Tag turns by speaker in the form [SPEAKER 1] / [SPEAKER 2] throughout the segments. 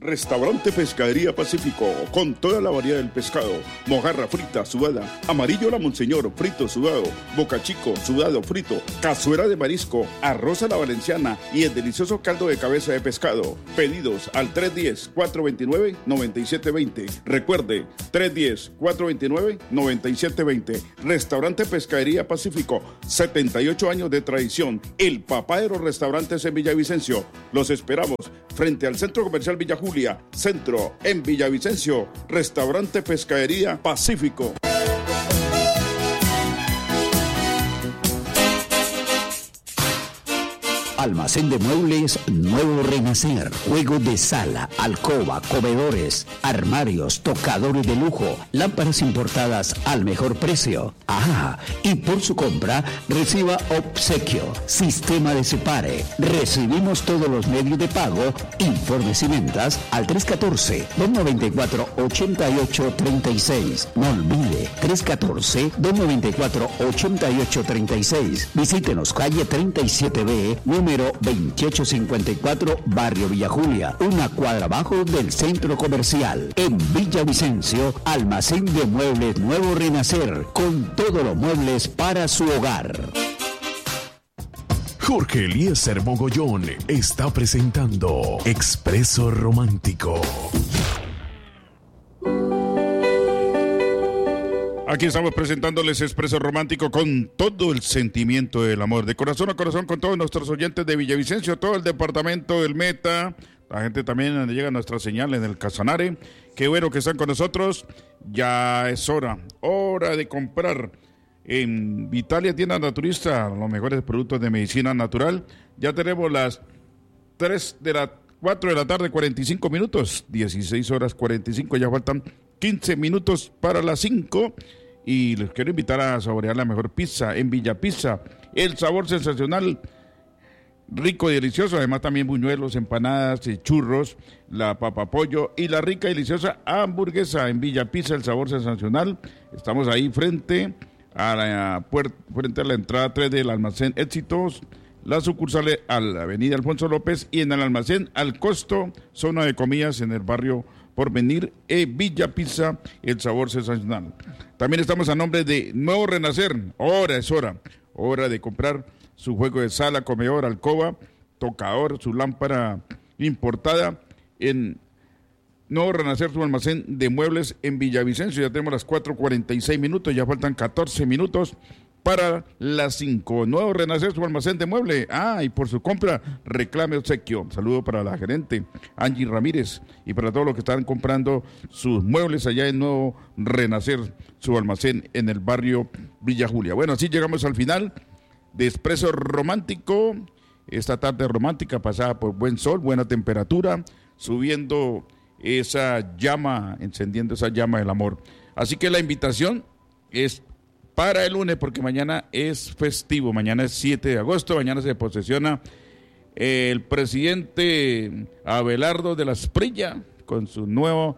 [SPEAKER 1] Restaurante Pescadería Pacífico, con toda la variedad del pescado, mojarra frita, sudada, amarillo la Monseñor, frito sudado, boca chico, sudado frito, cazuela de marisco, arroz a la valenciana y el delicioso caldo de cabeza de pescado. Pedidos al 310-429-9720. Recuerde, 310-429-9720. Restaurante Pescadería Pacífico, 78 años de tradición. El papá de los restaurantes en Villavicencio. Los esperamos frente al Centro Comercial Villa Julia, Centro en Villavicencio. Restaurante Pescadería Pacífico.
[SPEAKER 2] Almacén de muebles Nuevo Renacer. Juego de sala, alcoba, comedores, armarios, tocadores de lujo, lámparas importadas al mejor precio. Ah, y por su compra reciba obsequio, sistema de separe. Recibimos todos los medios de pago. Informes y ventas al 314-294-8836. No olvide, 314-294-8836. Visítenos calle 37B, número 2854, Barrio Villa Julia, una cuadra abajo del Centro Comercial. En Villavicencio, Almacén de Muebles Nuevo Renacer, con todos los muebles para su hogar.
[SPEAKER 3] Jorge Eliezer Mogollón está presentando Expreso Romántico.
[SPEAKER 1] Aquí estamos presentándoles Expreso Romántico con todo el sentimiento del amor, de corazón a corazón, con todos nuestros oyentes de Villavicencio, todo el departamento del Meta, la gente también donde llega nuestra señal en el Casanare. Qué bueno que están con nosotros. Ya es hora de comprar en Vitalia Tienda Naturista los mejores productos de medicina natural. Ya tenemos las 4 de la tarde, 45 minutos, 16 horas 45, ya faltan 15 minutos para las 5, y les quiero invitar a saborear la mejor pizza en Villa Pizza. El sabor sensacional, rico y delicioso, además también buñuelos, empanadas, churros, la papa pollo y la rica y deliciosa hamburguesa en Villa Pizza, el sabor sensacional. Estamos ahí frente a la entrada 3 del almacén Éxitos, la sucursal a la avenida Alfonso López, y en el almacén Al Costo, zona de comidas en el barrio Porvenir, Villa Pizza, el sabor sensacional. También estamos a nombre de Nuevo Renacer. Ahora es hora de comprar su juego de sala, comedor, alcoba, tocador, su lámpara importada en Nuevo Renacer, su almacén de muebles en Villavicencio. Ya tenemos las 4:46 minutos, ya faltan 14 minutos para las 5. Nuevo Renacer, su almacén de muebles. Y por su compra, reclame obsequio. Saludo para la gerente Angie Ramírez y para todos los que están comprando sus muebles allá en Nuevo Renacer, su almacén en el barrio Villa Julia. Bueno, así llegamos al final de Expreso Romántico. Esta tarde romántica pasada por buen sol, buena temperatura, subiendo esa llama, encendiendo esa llama del amor. Así que la invitación es para el lunes, porque mañana es festivo, mañana es 7 de agosto, mañana se posesiona el presidente Abelardo de la Espriella con su nueva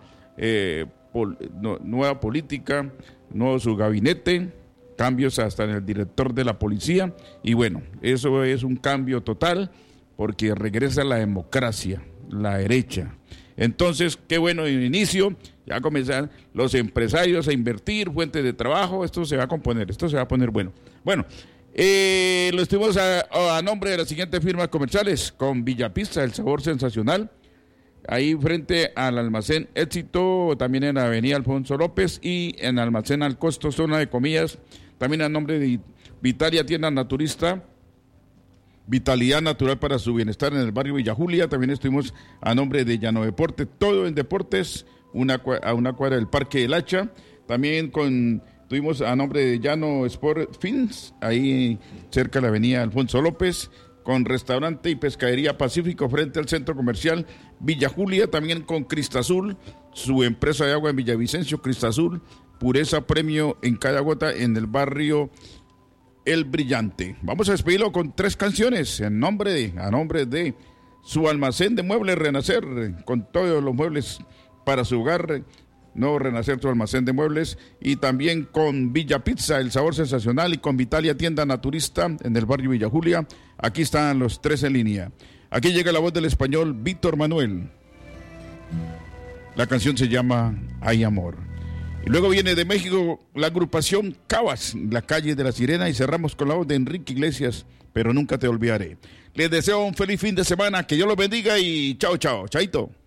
[SPEAKER 1] política, su gabinete, cambios hasta en el director de la policía, y bueno, eso es un cambio total, porque regresa la democracia, la derecha. Entonces, qué bueno inicio, ya comenzar los empresarios a invertir, fuentes de trabajo, esto se va a componer, esto se va a poner bueno. Bueno, lo estuvimos a nombre de las siguientes firmas comerciales, con Villa Pizza, el sabor sensacional, ahí frente al almacén Éxito, también en la avenida Alfonso López, y en almacén Al Costo, zona de comidas, también a nombre de Vitalia Tienda Naturista, vitalidad natural para su bienestar en el barrio Villa Julia. También estuvimos a nombre de Llano Deporte, todo en deportes, a una cuadra del Parque del Hacha. También estuvimos a nombre de Llano Sport Fins, ahí cerca de la avenida Alfonso López, con restaurante y pescadería Pacífico frente al centro comercial Villa Julia. También con Cristazul, su empresa de agua en Villavicencio, Cristazul, pureza premio en cada gota, en el barrio El Brillante. Vamos a despedirlo con 3 canciones a nombre de su almacén de muebles Renacer, con todos los muebles para su hogar. Nuevo Renacer, su almacén de muebles, y también con Villa Pizza, el sabor sensacional, y con Vitalia Tienda Naturista en el barrio Villa Julia. Aquí están los 3 en línea. Aquí llega la voz del español Víctor Manuel. La canción se llama Hay Amor. Y luego viene de México la agrupación Cabas, La Calle de la Sirena, y cerramos con la voz de Enrique Iglesias, Pero Nunca Te Olvidaré. Les deseo un feliz fin de semana, que Dios los bendiga y chao, chao, chaito.